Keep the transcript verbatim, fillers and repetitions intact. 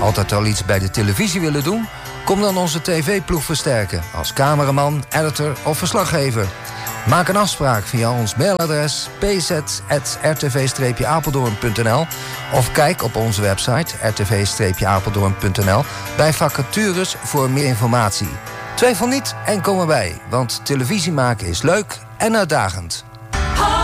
Altijd al iets bij de televisie willen doen? Kom dan onze tv-ploeg versterken als cameraman, editor of verslaggever. Maak een afspraak via ons mailadres p z at r t v streepje apeldoorn punt n l of kijk op onze website r t v streepje apeldoorn punt n l bij vacatures voor meer informatie. Twijfel niet en kom erbij, want televisie maken is leuk en uitdagend.